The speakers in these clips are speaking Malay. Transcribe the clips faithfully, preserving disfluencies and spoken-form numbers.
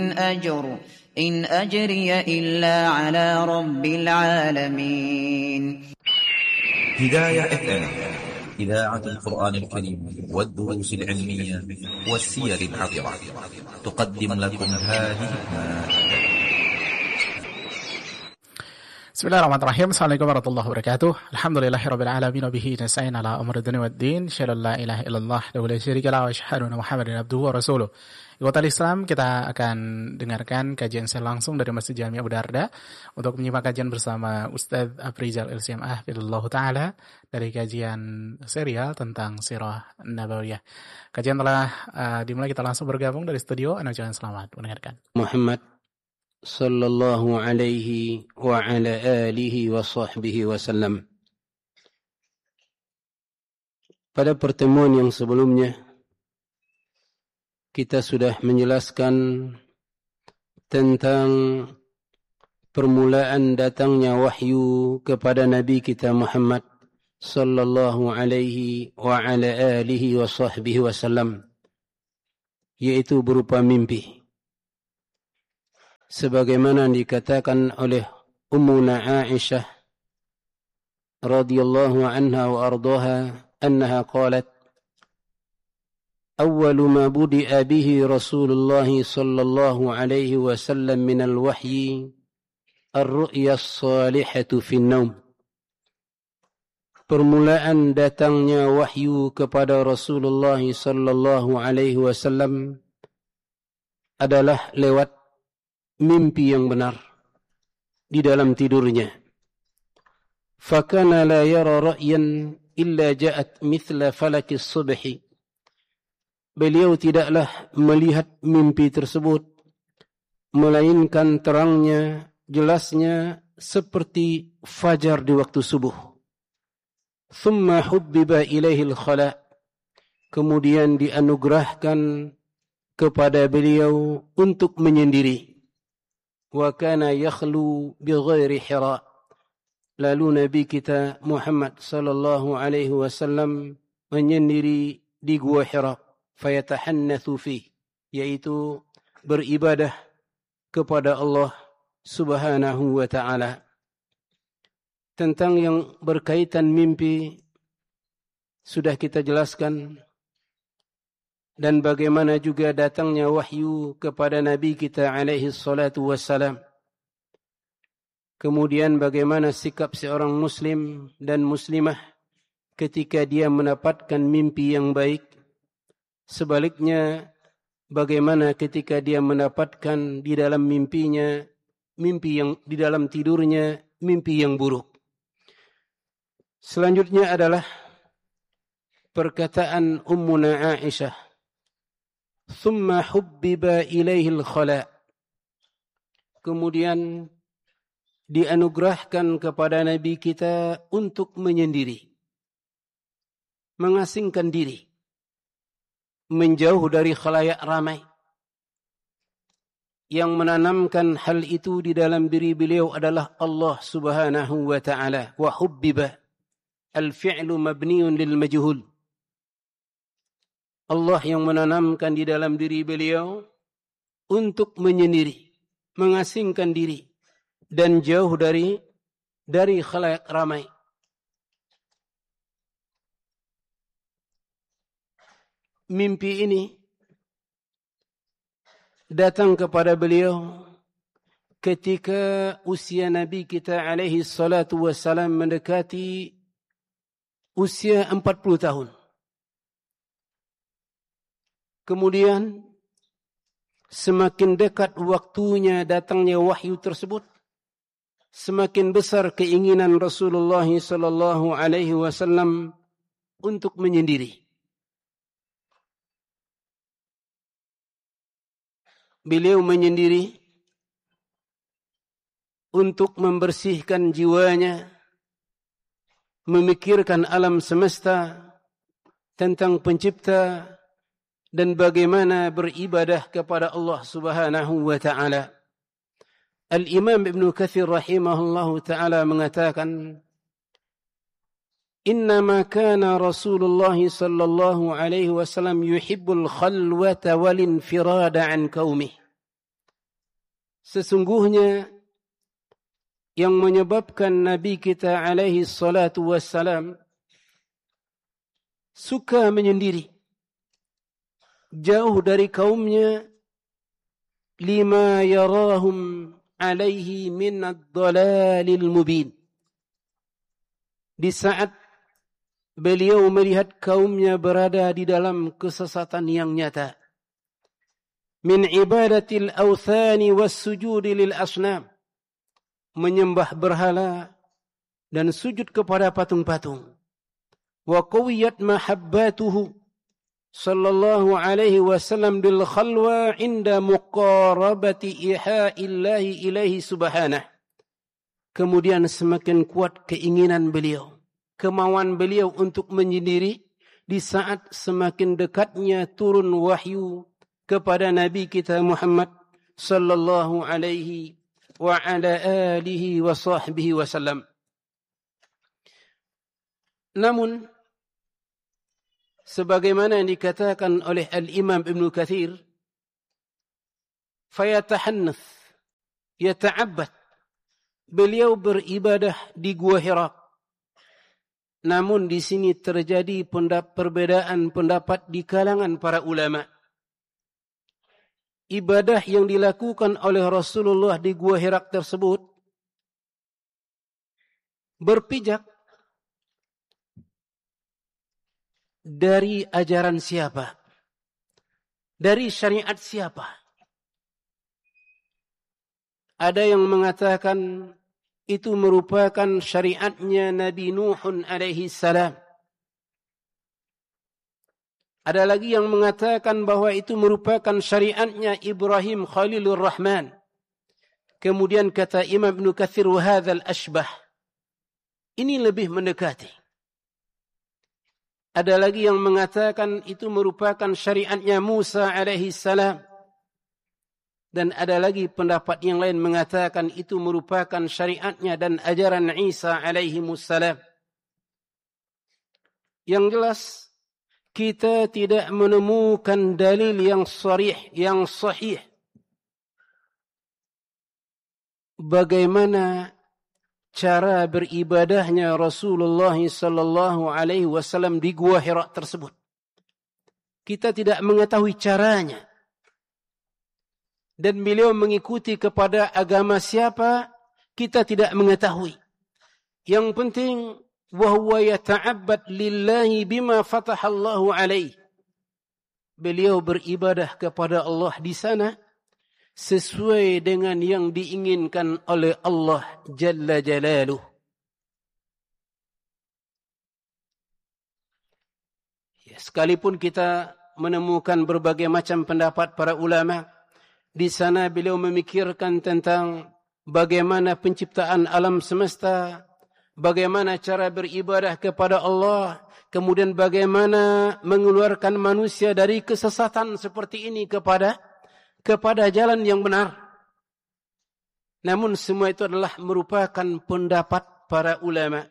أجر إن أجري إلا على رب العالمين. هداية إف إم إذاعة القرآن الكريم والدروس العلمية والسير الحاضرة تقدم لكم هذه Bismillahirrahmanirrahim. Assalamualaikum warahmatullahi wabarakatuh. Alhamdulillahirabbil alamin wa bihi nasta'in ala umuri dunya waddin. Syada la ilaha illallah wa la syarika lahu wa asyhadu anna Muhammadan abduhu wa rasuluh. Ikhwatal Islam, kita akan dengarkan kajian secara langsung dari Masjid Jami Abu Darda untuk menyimak kajian bersama Ustaz Afrizal L C M A Hafizahullah Ta'ala dari kajian serial tentang Sirah Nabawiyah. Kajian telah uh, dimulai, kita langsung bergabung dari studio. Anda jangan selamat mendengarkan. Muhammad sallallahu alaihi wa ala alihi wa sahbihi wasallam. Pada pertemuan yang sebelumnya kita sudah menjelaskan tentang permulaan datangnya wahyu kepada Nabi kita Muhammad sallallahu alaihi wa ala alihi wa sahbihi wasallam, yaitu berupa mimpi. Sebagaimana dikatakan oleh Ummuna Aisyah radhiyallahu anha wa ardaha annaha qalat awwalu ma budi'a bihi Rasulullah sallallahu alaihi wasallam min al-wahyi ar-ru'ya as-salihatu fi an-naum. Permulaan datangnya wahyu kepada Rasulullah sallallahu alaihi wasallam adalah lewat mimpi yang benar di dalam tidurnya. Fakana la yara ra'yan illa ja'at mithla falakis subhi. Beliau tidaklah melihat mimpi tersebut melainkan terangnya, jelasnya seperti fajar di waktu subuh. Thumma hubbiba ilaihi al-khala. Kemudian dianugerahkan kepada beliau untuk menyendiri. Wa kana yakhlu bighairi hira. Lalu Nabi kita Muhammad sallallahu alaihi wasallam menyendiri di gua Hira, fayatahannatsu fi, yaitu beribadah kepada Allah Subhanahu wa taala. Tentang yang berkaitan mimpi sudah kita jelaskan, dan bagaimana juga datangnya wahyu kepada Nabi kita alaihi salatu wassalam. Kemudian bagaimana sikap seorang muslim dan muslimah ketika dia mendapatkan mimpi yang baik. Sebaliknya bagaimana ketika dia mendapatkan di dalam mimpinya, mimpi yang di dalam tidurnya, mimpi yang buruk. Selanjutnya adalah perkataan Ummuna Aisyah. Thumma hubbiba ilaihi al-khala. Kemudian dianugerahkan kepada Nabi kita untuk menyendiri, mengasingkan diri, menjauh dari khalayak ramai. Yang menanamkan hal itu di dalam diri beliau adalah Allah Subhanahu wa ta'ala. Wa hubbiba al-fi'lu mabniun lil majhul. Allah yang menanamkan di dalam diri beliau untuk menyendiri, mengasingkan diri dan jauh dari dari khalayak ramai. Mimpi ini datang kepada beliau ketika usia Nabi kita alaihi salatu wassalam mendekati usia empat puluh tahun. Kemudian semakin dekat waktunya datangnya wahyu tersebut, semakin besar keinginan Rasulullah sallallahu alaihi wasallam untuk menyendiri. Beliau menyendiri untuk membersihkan jiwanya, memikirkan alam semesta, tentang pencipta, dan bagaimana beribadah kepada Allah Subhanahu wa ta'ala. Al-Imam Ibn Katsir rahimahullahu ta'ala mengatakan, Innama kana Rasulullah sallallahu alaihi wasallam yuhibbul khalwata wal infirada an qaumih. Sesungguhnya yang menyebabkan Nabi kita alaihi salatu wassalam suka menyendiri jauh dari kaumnya, lima yarahum alaihi min ad-dalalil mubin. Di saat beliau melihat kaumnya berada di dalam kesesatan yang nyata. Min ibadatil awthani was sujudi lil asnam. Menyembah berhala dan sujud kepada patung-patung. Wa qawiyat mahabbatuhu sallallahu alaihi wasallam bil khalwa inda muqarabati ihaillahi ilaihi subhanah. Kemudian semakin kuat keinginan beliau, kemauan beliau untuk menyendiri di saat semakin dekatnya turun wahyu kepada Nabi kita Muhammad sallallahu alaihi wa ala alihi wa sahbihi wasallam. Namun sebagaimana yang dikatakan oleh Al-Imam Ibn Kathir, fayatahannath, yata'abbad, beliau beribadah di Gua Hira. Namun di sini terjadi perbedaan pendapat di kalangan para ulama. Ibadah yang dilakukan oleh Rasulullah di Gua Hira tersebut berpijak dari ajaran siapa? Dari syariat siapa? Ada yang mengatakan itu merupakan syariatnya Nabi Nuhun alaihi salam. Ada lagi yang mengatakan bahwa itu merupakan syariatnya Ibrahim Khalilur Rahman. Kemudian kata Imam Ibn Kathir, wa hadzal ashbah. Ini lebih mendekati. Ada lagi yang mengatakan itu merupakan syariatnya Musa alaihi salam. Dan ada lagi pendapat yang lain mengatakan itu merupakan syariatnya dan ajaran Isa alaihi salam. Yang jelas, kita tidak menemukan dalil yang sharih, yang sahih. Bagaimana cara beribadahnya Rasulullah sallallahu alaihi wasallam di Gua Hira tersebut. Kita tidak mengetahui caranya. Dan beliau mengikuti kepada agama siapa, kita tidak mengetahui. Yang penting, وَهُوَ يَتَعَبَّدْ لِلَّهِ بِمَا فَتَحَ اللَّهُ عَلَيْهِ. Beliau beribadah kepada Allah di sana sesuai dengan yang diinginkan oleh Allah Jalla Jalaluh. Ya, sekalipun kita menemukan berbagai macam pendapat para ulama, di sana beliau memikirkan tentang bagaimana penciptaan alam semesta, bagaimana cara beribadah kepada Allah, kemudian bagaimana mengeluarkan manusia dari kesesatan seperti ini kepada kepada jalan yang benar. Namun semua itu adalah merupakan pendapat para ulama.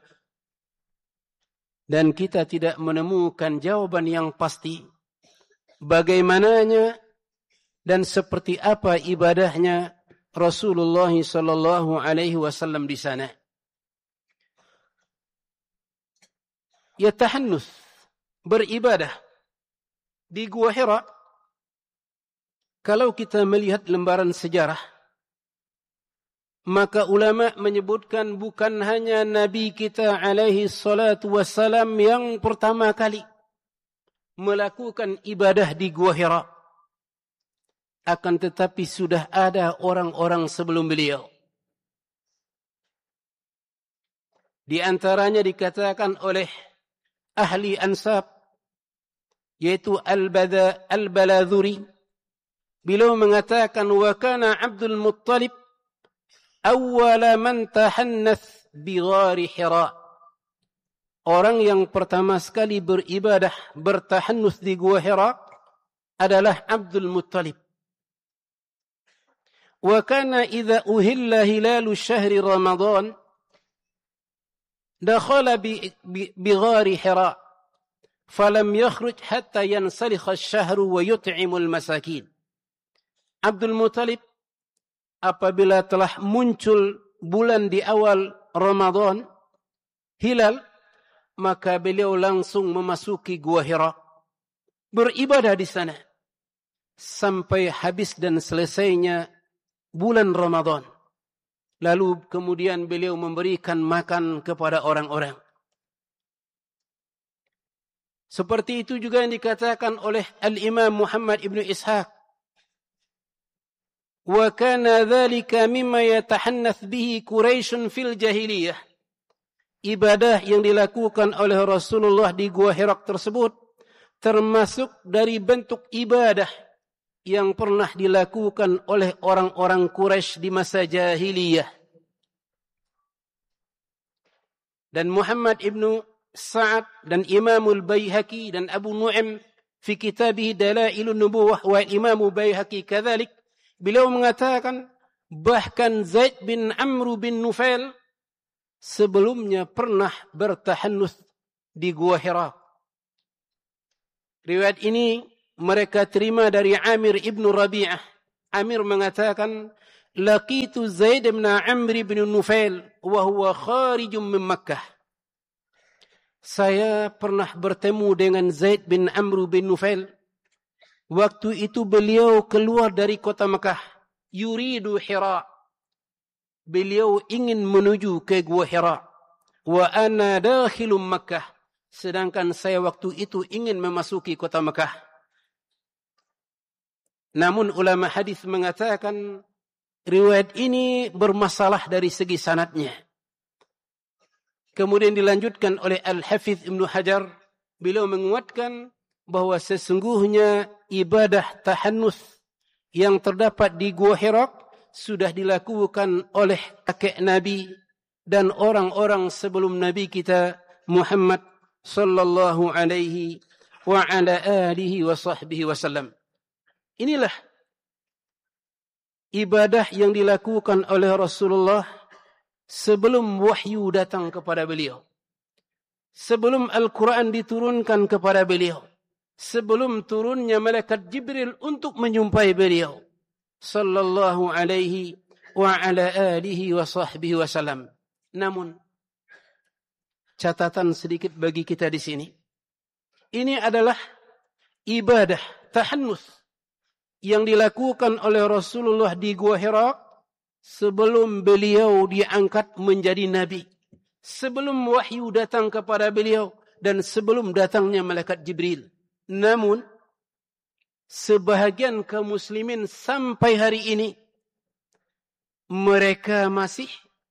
Dan kita tidak menemukan jawaban yang pasti bagaimananya dan seperti apa ibadahnya Rasulullah sallallahu alaihi wasallam di sana. Yatahannus, beribadah di Gua Hira. Kalau kita melihat lembaran sejarah, maka ulama menyebutkan bukan hanya Nabi kita alaihi salatu wassalam yang pertama kali melakukan ibadah di Gua Hira. Akan tetapi sudah ada orang-orang sebelum beliau. Di antaranya dikatakan oleh ahli ansab, yaitu Al-Baladhuri. Beliau mengatakan, wa kana Abdul Muttalib awwala man tahannath bi ghari Hira. Orang yang pertama sekali beribadah, bertahannuth di Gua Hira adalah Abdul Muttalib. Wa kana idza uhilla hilalu syahri Ramadan dakhala bi bi ghari Hira falam yakhruj hatta yansalikha asy-syahru wa yut'imul masakin. Abdul Muttalib apabila telah muncul bulan di awal Ramadan, hilal, maka beliau langsung memasuki Gua Hira, beribadah di sana sampai habis dan selesainya bulan Ramadan. Lalu kemudian beliau memberikan makan kepada orang-orang. Seperti itu juga yang dikatakan oleh Al-Imam Muhammad ibn Ishaq. Wa kana dhalika mimma yatahannath bihi Quraisy fil jahiliyah. Ibadah yang dilakukan oleh Rasulullah di Gua Hira tersebut termasuk dari bentuk ibadah yang pernah dilakukan oleh orang-orang Quraisy di masa jahiliyah. Dan Muhammad ibn Sa'ad dan Imamul Baihaqi dan Abu Nu'aim fi kitabih Dalailun Nubuwah wa Imam Baihaqi kadzalik, beliau mengatakan bahkan Zaid bin Amr bin Nufail sebelumnya pernah bertahannuts di Gua Hira. Riwayat ini mereka terima dari Amir ibn Rabi'ah. Amir mengatakan, laqitu Zaid bin Amr bin Nufail wa huwa kharijun min Makkah. Saya pernah bertemu dengan Zaid bin Amr bin Nufail. Waktu itu beliau keluar dari kota Makkah. Yuridu Hira. Beliau ingin menuju ke Gua Hira. Wa ana dakhilum Makkah. Sedangkan saya waktu itu ingin memasuki kota Makkah. Namun ulama hadis mengatakan riwayat ini bermasalah dari segi sanadnya. Kemudian dilanjutkan oleh Al-Hafidz Ibnu Hajar, beliau menguatkan bahwa sesungguhnya ibadah tahannuts yang terdapat di Gua Hira sudah dilakukan oleh kakek Nabi dan orang-orang sebelum Nabi kita Muhammad sallallahu alaihi wa ala alihi wa sahbihi wasallam. Inilah ibadah yang dilakukan oleh Rasulullah sebelum wahyu datang kepada beliau. Sebelum Al-Quran diturunkan kepada beliau. Sebelum turunnya malaikat Jibril untuk menjumpai beliau. Sallallahu alaihi wa ala alihi wa sahbihi wasallam. Namun, catatan sedikit bagi kita di sini. Ini adalah ibadah tahannuts yang dilakukan oleh Rasulullah di Gua Hira sebelum beliau diangkat menjadi nabi, sebelum wahyu datang kepada beliau dan sebelum datangnya malaikat Jibril. Namun sebahagian kaum muslimin sampai hari ini mereka masih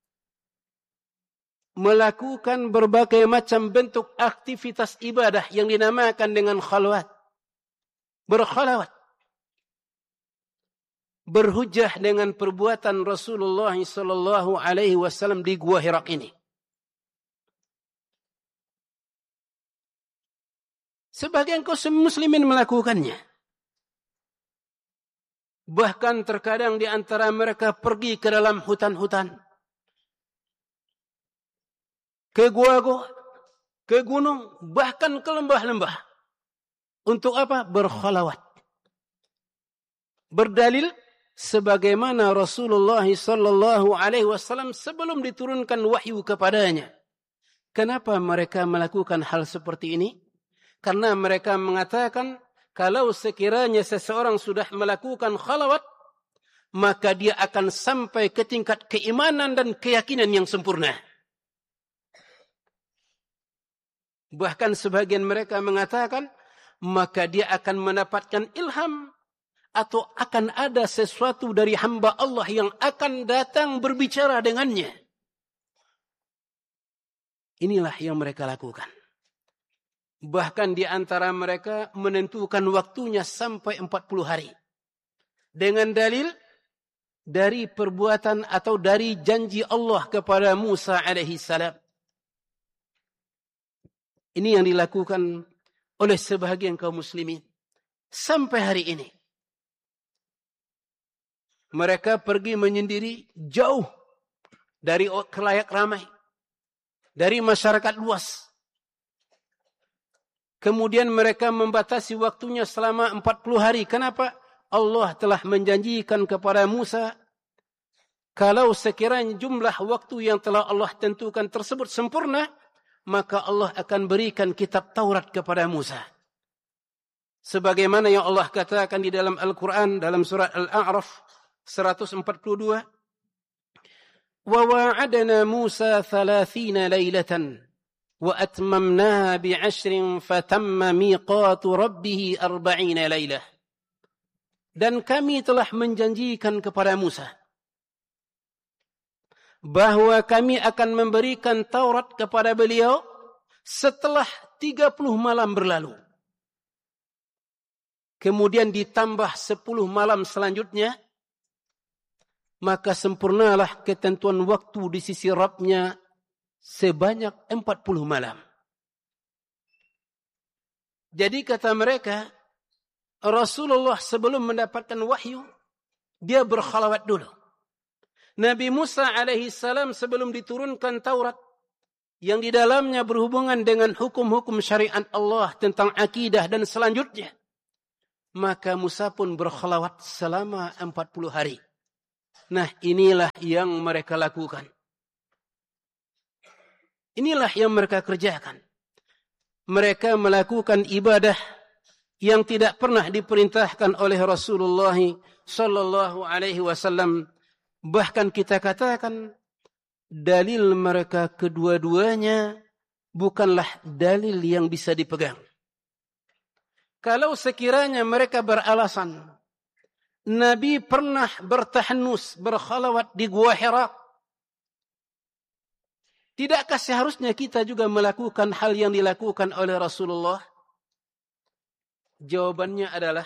melakukan berbagai macam bentuk aktivitas ibadah yang dinamakan dengan khalwat, berkhalwat, berhujjah dengan perbuatan Rasulullah sallallahu alaihi wasallam di Gua Hira ini. Sebagian kaum muslimin melakukannya. Bahkan terkadang di antara mereka pergi ke dalam hutan-hutan, ke gua-gua, ke gunung, bahkan ke lembah-lembah. Untuk apa? Berkhalawat. Berdalil sebagaimana Rasulullah sallallahu alaihi wasallam sebelum diturunkan wahyu kepadanya. Kenapa mereka melakukan hal seperti ini? Karena mereka mengatakan kalau sekiranya seseorang sudah melakukan khalawat, maka dia akan sampai ke tingkat keimanan dan keyakinan yang sempurna. Bahkan sebagian mereka mengatakan, maka dia akan mendapatkan ilham atau akan ada sesuatu dari hamba Allah yang akan datang berbicara dengannya. Inilah yang mereka lakukan. Bahkan di antara mereka menentukan waktunya sampai empat puluh hari. Dengan dalil dari perbuatan atau dari janji Allah kepada Musa alaihi salam. Ini yang dilakukan oleh sebahagian kaum muslimin. Sampai hari ini. Mereka pergi menyendiri jauh dari khalayak ramai. Dari masyarakat luas. Kemudian mereka membatasi waktunya selama empat puluh hari. Kenapa? Allah telah menjanjikan kepada Musa Kalau sekiranya jumlah waktu yang telah Allah tentukan tersebut sempurna, maka Allah akan berikan kitab Taurat kepada Musa. Sebagaimana yang Allah katakan di dalam Al-Quran, dalam surat Al-A'raf seratus empat puluh dua. وَوَعَدَنَا مُوسَى ثَلَاثِينَ لَيْلَةً وَأَتْمَمْنَاهَا بِعَشْرٍ فَتَمَّ مِيقَاتُ رَبِّهِ أَرْبَعِينَ لَيْلَةً. Dan kami telah menjanjikan kepada Musa bahwa kami akan memberikan Taurat kepada beliau setelah tiga puluh malam berlalu. Kemudian ditambah sepuluh malam selanjutnya, maka sempurnalah ketentuan waktu di sisi Rabb-Nya sebanyak empat puluh malam. Jadi kata mereka, Rasulullah sebelum mendapatkan wahyu, dia berkhalawat dulu. Nabi Musa alaihi salam sebelum diturunkan Taurat, yang di dalamnya berhubungan dengan hukum-hukum syariat Allah tentang akidah dan selanjutnya, maka Musa pun berkhalawat selama empat puluh hari. Nah, inilah yang mereka lakukan. Inilah yang mereka kerjakan. Mereka melakukan ibadah yang tidak pernah diperintahkan oleh Rasulullah sallallahu alaihi wasallam. Bahkan kita katakan dalil mereka kedua-duanya bukanlah dalil yang bisa dipegang. Kalau sekiranya mereka beralasan Nabi pernah bertahannus, berkhalawat di Gua Hira, tidakkah seharusnya kita juga melakukan hal yang dilakukan oleh Rasulullah? Jawabannya adalah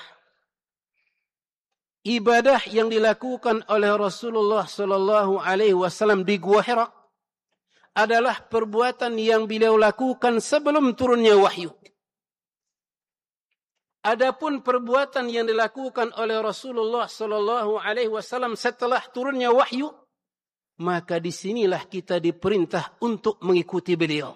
ibadah yang dilakukan oleh Rasulullah sallallahu alaihi wasallam di Gua Hira adalah perbuatan yang beliau lakukan sebelum turunnya wahyu. Adapun perbuatan yang dilakukan oleh Rasulullah sallallahu alaihi wasallam setelah turunnya wahyu, maka disinilah kita diperintah untuk mengikuti beliau.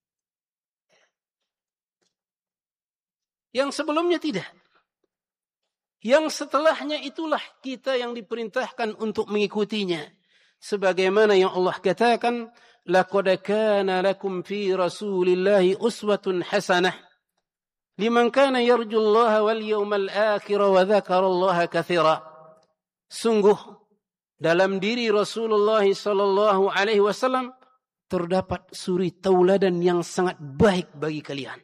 Yang sebelumnya tidak. Yang setelahnya itulah kita yang diperintahkan untuk mengikutinya. Sebagaimana yang Allah katakan, laqad kana lakum fi Rasulillahi uswatun hasanah liman kana yarjullaha wal yawmal akhir wa dzakarallaha katsira. Sungguh dalam diri Rasulullah sallallahu alaihi wasallam terdapat suri tauladan yang sangat baik bagi kalian.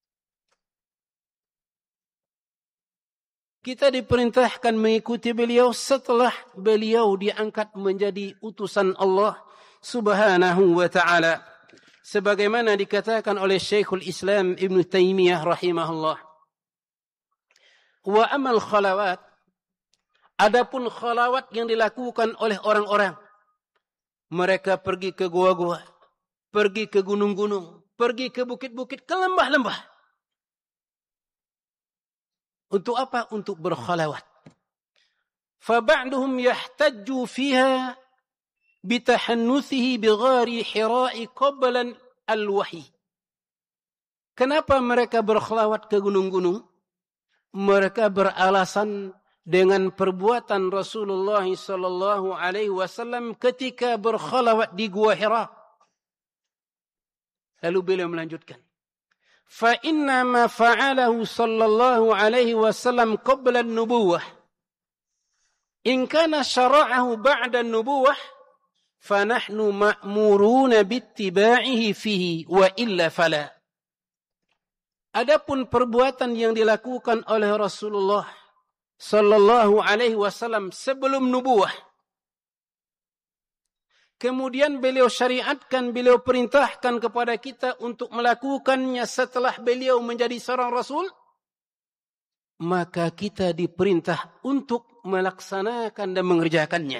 Kita diperintahkan mengikuti beliau setelah beliau diangkat menjadi utusan Allah subhanahu wa ta'ala. Sebagaimana dikatakan oleh Syekhul Islam Ibn Taymiyah rahimahullah. Wa amal khalawat, adapun khalawat yang dilakukan oleh orang-orang. Mereka pergi ke gua-gua, pergi ke gunung-gunung, pergi ke bukit-bukit, ke lembah-lembah. Untuk apa? Untuk berkhalawat. Faba'duhum yahtajju fiha bitahannuthihi bighari hira'i qablan al-wahyi. Kenapa mereka berkhalawat ke gunung-gunung? Mereka beralasan dengan perbuatan Rasulullah sallallahu alaihi wasallam ketika berkhalawat di Gua Hira. Lalu beliau melanjutkan, فَإِنَّمَا فَعَلَهُ صَلَّى اللَّهُ عَلَيْهِ وَسَلَّمْ قَبْلَ النُّبُوَّةِ إِنْ كَانَ شَرَعَهُ بَعْدَ النُّبُوَّةِ فَنَحْنُ مَأْمُورُونَ بِاتِّبَاعِهِ فِيهِ وَإِلَّا فَلَا. Adapun perbuatan yang dilakukan oleh Rasulullah sallallahu alaihi wasallam sebelum nubuwah, kemudian beliau syariatkan, beliau perintahkan kepada kita untuk melakukannya setelah beliau menjadi seorang Rasul, maka kita diperintah untuk melaksanakan dan mengerjakannya.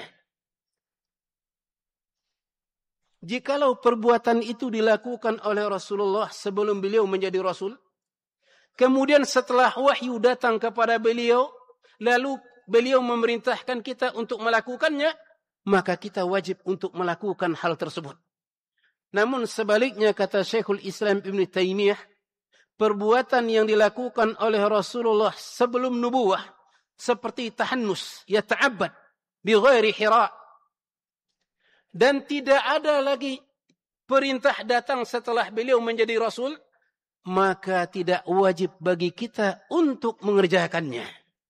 Jikalau perbuatan itu dilakukan oleh Rasulullah sebelum beliau menjadi Rasul, kemudian setelah wahyu datang kepada beliau, lalu beliau memerintahkan kita untuk melakukannya, maka kita wajib untuk melakukan hal tersebut. Namun sebaliknya, kata Syekhul Islam Ibn Taymiyah, perbuatan yang dilakukan oleh Rasulullah sebelum nubuwah, seperti tahannus, yata'abbad, bi ghairi hira, dan tidak ada lagi perintah datang setelah beliau menjadi Rasul, maka tidak wajib bagi kita untuk mengerjakannya.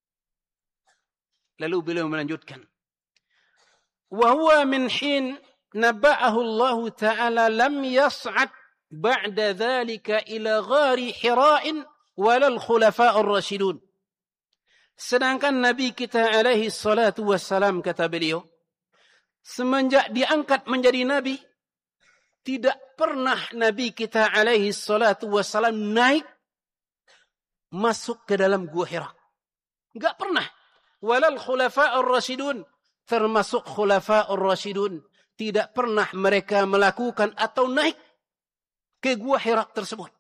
Lalu beliau melanjutkan, wa huwa min hin naba'ahu Allah Ta'ala lam yas'ad ba'da dhalika ila ghari Hira'in walal khulafa'ur rasyidun. Sedangkan Nabi kita alaihi salatu wassalam, kata beliau, semenjak diangkat menjadi Nabi, tidak pernah Nabi kita alaihi salatu wassalam naik masuk ke dalam gua Hira. Enggak pernah. Walal khulafa'ur rasyidun, termasuk khulafa'ur rasyidun, tidak pernah mereka melakukan atau naik ke gua Hira tersebut.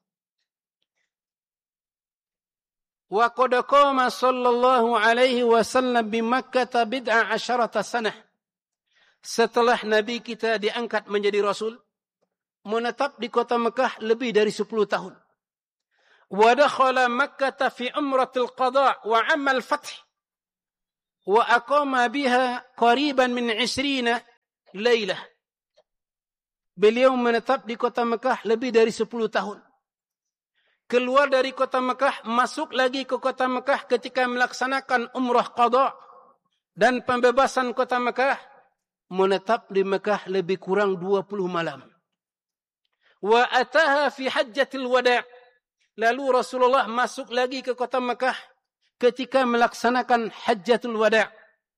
Wa qad qama sallallahu alaihi wasallam bi Makkah bid'a asharata sanah. Setelah Nabi kita diangkat menjadi Rasul, menetap di kota Mekah lebih dari sepuluh tahun. Wa dakhala Makkah fi umratil qada wa amal fath. Wa aqama biha qariban min ishrina lailah. Beliau menetap di kota Mekah lebih dari sepuluh tahun. Keluar dari kota Mekah, masuk lagi ke kota Mekah ketika melaksanakan umrah qada dan pembebasan kota Mekah, menetap di Mekah lebih kurang dua puluh malam. Wa ataha fi hajjatil wada'. Lalu Rasulullah masuk lagi ke kota Mekah ketika melaksanakan hajjatul wada'.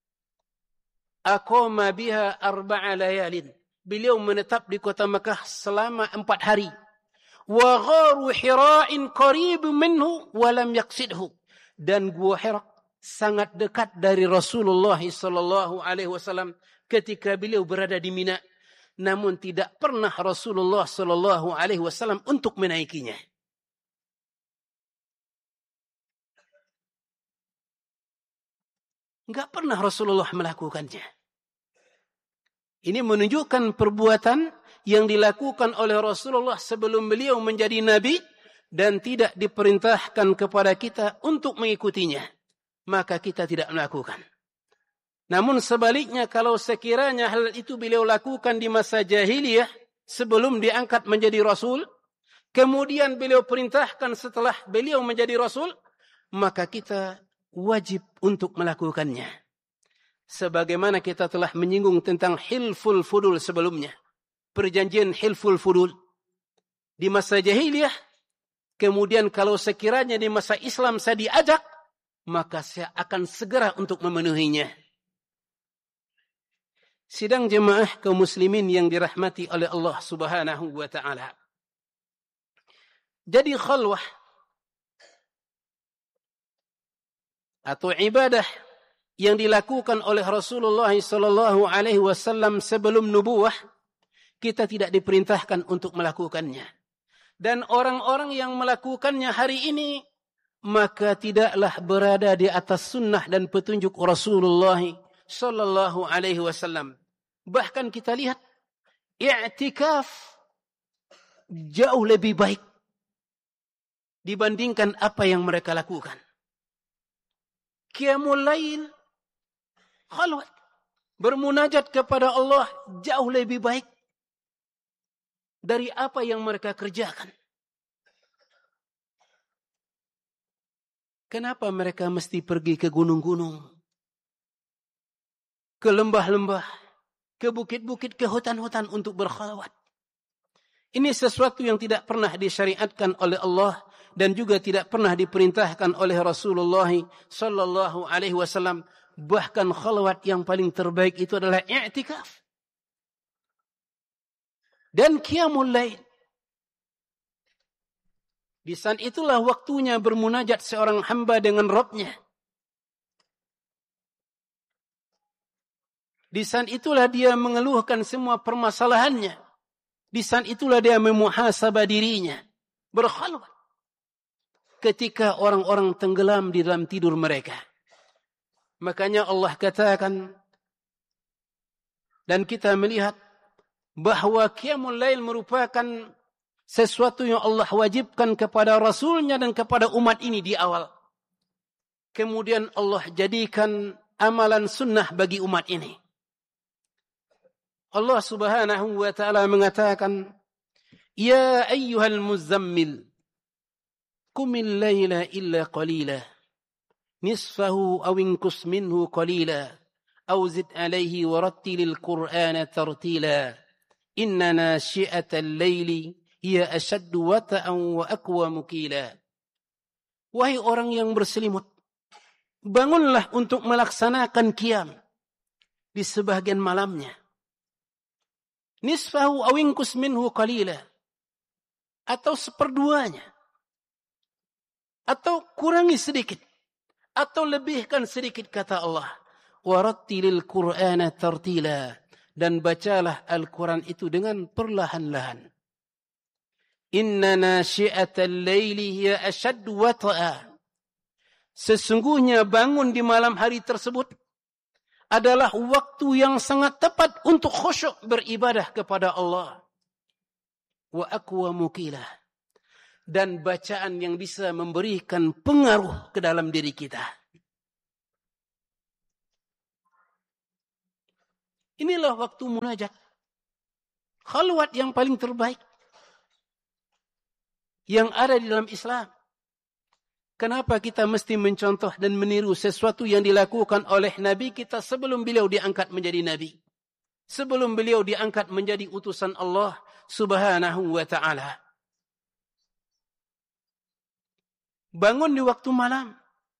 Aqama biha arba'a layalin. Beliau menetap di kota Mekah selama empat hari. Wa gharu Hira'in qarib minhu wa lam yaqsidhu. Dan gua Hira sangat dekat dari Rasulullah sallallahu alaihi wasallam ketika beliau berada di Mina, namun tidak pernah Rasulullah sallallahu alaihi wasallam untuk menaikinya. Enggak pernah Rasulullah melakukannya. Ini menunjukkan perbuatan yang dilakukan oleh Rasulullah sebelum beliau menjadi Nabi dan tidak diperintahkan kepada kita untuk mengikutinya, maka kita tidak melakukan. Namun sebaliknya, kalau sekiranya hal itu beliau lakukan di masa jahiliyah sebelum diangkat menjadi Rasul, kemudian beliau perintahkan setelah beliau menjadi Rasul, maka kita wajib untuk melakukannya. Sebagaimana kita telah menyinggung tentang hilful fudul sebelumnya. Perjanjian hilful fudul. Di masa jahiliyah, kemudian kalau sekiranya di masa Islam saya diajak, maka saya akan segera untuk memenuhinya. Sidang jemaah kaum muslimin yang dirahmati oleh Allah Subhanahu wa taala. Jadi khalwah atau ibadah yang dilakukan oleh Rasulullah sallallahu alaihi wasallam sebelum nubuwah, kita tidak diperintahkan untuk melakukannya. Dan orang-orang yang melakukannya hari ini, maka tidaklah berada di atas sunnah dan petunjuk Rasulullah sallallahu alaihi wasallam. Bahkan kita lihat i'tikaf jauh lebih baik dibandingkan apa yang mereka lakukan. Qiyamul lail, khalwat, bermunajat kepada Allah jauh lebih baik dari apa yang mereka kerjakan. Kenapa mereka mesti pergi ke gunung-gunung, ke lembah-lembah, ke bukit-bukit, ke hutan-hutan untuk berkhalwat? Ini sesuatu yang tidak pernah disyariatkan oleh Allah dan juga tidak pernah diperintahkan oleh Rasulullah sallallahu alaihi wasallam. Bahkan khalwat yang paling terbaik itu adalah i'tikaf dan qiyamul lail. Di saat itulah waktunya bermunajat seorang hamba dengan Rabb-nya. Di saat itulah dia mengeluhkan semua permasalahannya. Di saat itulah dia memuhasabah dirinya, berkhalwat. Ketika orang-orang tenggelam di dalam tidur mereka. Makanya Allah katakan, dan kita melihat bahwa qiyamul lail merupakan sesuatu yang Allah wajibkan kepada Rasulnya dan kepada umat ini di awal. Kemudian Allah jadikan amalan sunnah bagi umat ini. Allah Subhanahu wa taala mengatakan, "Ya ayyuhal muzammil, qumil laila illa qalila, nisfahu aw inqus minhu qalila, aw zid alayhi warattilil Qur'ana tartila, inna nasyi'atal laili hiya ashaddu wata'an wa aqwamu qila." Wahai orang yang berselimut, bangunlah untuk melaksanakan qiyam di sebahagian malamnya. Nisfahu aw inqus minhu qalila, atau seperduanya, atau kurangi sedikit, atau lebihkan sedikit, kata Allah. Warattilil Qur'ana tartila, dan bacalah Al-Quran itu dengan perlahan-lahan. Inna nasyi'atal laili hiya ashaddu wata'a. Sesungguhnya bangun di malam hari tersebut adalah waktu yang sangat tepat untuk khusyuk beribadah kepada Allah. Wa aqwamu qilah, dan bacaan yang bisa memberikan pengaruh ke dalam diri kita. Inilah waktu munajat, khalwat yang paling terbaik yang ada di dalam Islam. Kenapa kita mesti mencontoh dan meniru sesuatu yang dilakukan oleh Nabi kita sebelum beliau diangkat menjadi Nabi? Sebelum beliau diangkat menjadi utusan Allah Subhanahu wa ta'ala. Bangun di waktu malam.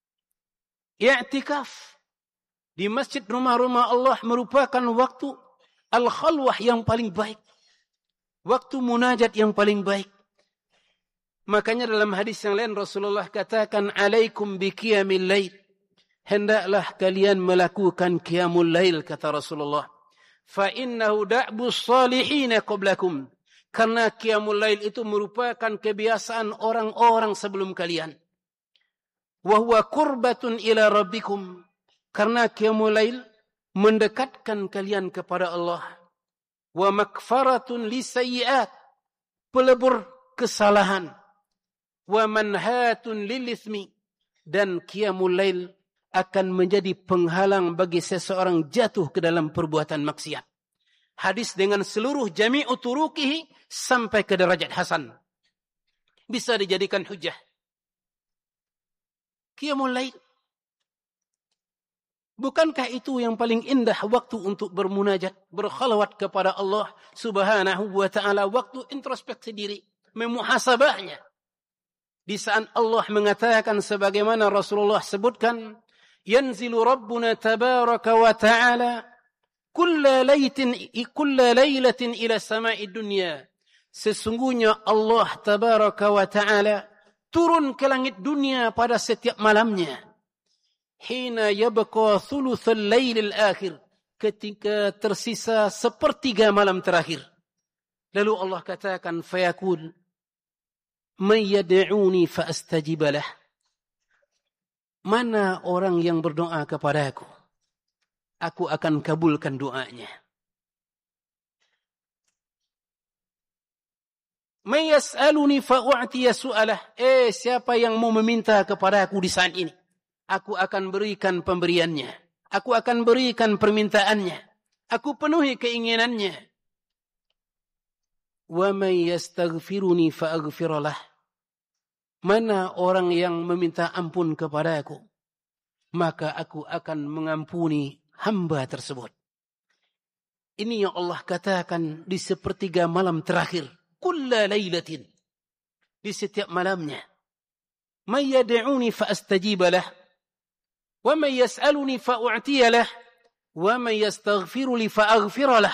I'tikaf di masjid rumah-rumah Allah merupakan waktu al-khalwah yang paling baik. Waktu munajat yang paling baik. Makanya dalam hadis yang lain Rasulullah katakan, alaikum bi qiyamil lail. Hendaklah kalian melakukan qiyamul lail, kata Rasulullah. Fa innahu da'bus salihin qablakum. Karena qiyamul lail itu merupakan kebiasaan orang-orang sebelum kalian. Wa huwa qurbatun ila rabbikum. Karena qiyamul lail mendekatkan kalian kepada Allah. Wa makfaratun lisayyi'at. Pelebur kesalahan. Wa manhatun lil itsmi, dan qiyamul lail akan menjadi penghalang bagi seseorang jatuh ke dalam perbuatan maksiat. Hadis dengan seluruh jami'u turuqihi sampai ke derajat hasan. Bisa dijadikan hujjah. Qiyamul lail. Bukankah itu yang paling indah waktu untuk bermunajat, berkhalwat kepada Allah Subhanahu wa ta'ala, waktu introspeksi diri, memuhasabahnya. Di saat Allah mengatakan sebagaimana Rasulullah sebutkan, yanzilu Rabbuna tabaraka wa ta'ala kulla laylatin kulla laylatin ila sama'i dunya. Sesungguhnya Allah tabaraka wa ta'ala turun ke langit dunia pada setiap malamnya. Hina yabqa thuluthul lailil akhir, ketika tersisa sepertiga malam terakhir. Lalu Allah katakan, fayaqul man yad'uni fa astajib lah. Mana orang yang berdoa kepadaku, aku akan kabulkan doanya. Man yas'aluni fa u'tiya su'alah. Eh, siapa yang mau meminta kepadaku di saat ini, aku akan berikan pemberiannya. Aku akan berikan permintaannya. Aku penuhi keinginannya. Wa man yastaghfiruni fa aghfir lah. Mana orang yang meminta ampun kepadaku, maka aku akan mengampuni hamba tersebut. Ini yang Allah katakan di sepertiga malam terakhir. Kulla laylatin. Di setiap malamnya. Man yad'uni fa astajib lah. Wa man yas'aluni fa u'tiya lah. Wa man yastaghfiru li fa aghfir lah.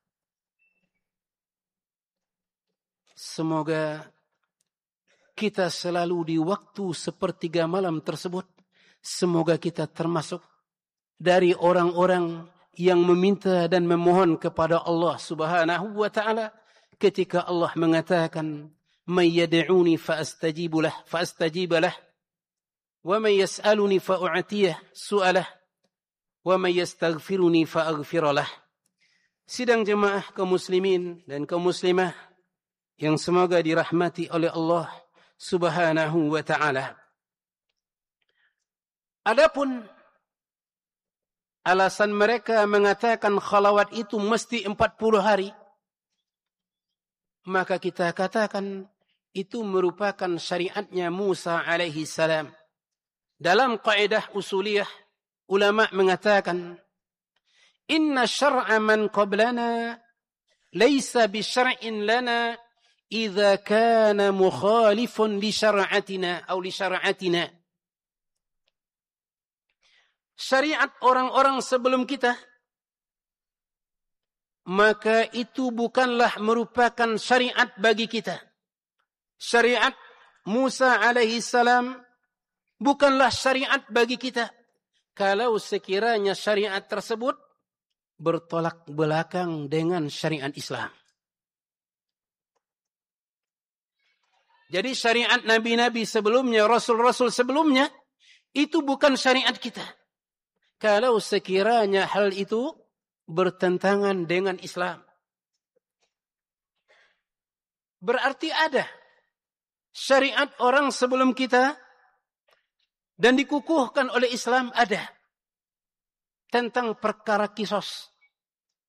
Semoga kita selalu di waktu sepertiga malam tersebut, semoga kita termasuk dari orang-orang yang meminta dan memohon kepada Allah Subhanahu wa ta'ala ketika Allah mengatakan, man yad'uni fa astajibu lah fa astajib lah, wa man yas'aluni fa u'tiyah su'alah, wa man yastaghfiruni fa aghfir lah. Sidang jemaah kaum muslimin dan kaum muslimah yang semoga dirahmati oleh Allah Subhanahu wa ta'ala. Adapun alasan mereka mengatakan khalawat itu mesti empat puluh hari, maka kita katakan itu merupakan syariatnya Musa alaihi salam. Dalam kaidah usuliyah, ulama mengatakan, inna syar'a man qablana laysa bi syar'in lana idza kana mukhalifun li syar'atina atau li syar'atina. Syariat orang-orang sebelum kita, maka itu bukanlah merupakan syariat bagi kita. Syariat Musa alaihi salam bukanlah syariat bagi kita. Kalau sekiranya syariat tersebut bertolak belakang dengan syariat Islam. Jadi syariat nabi-nabi sebelumnya, rasul-rasul sebelumnya, itu bukan syariat kita. Kalau sekiranya hal itu bertentangan dengan Islam. Berarti ada syariat orang sebelum kita dan dikukuhkan oleh Islam ada. Tentang perkara kisos.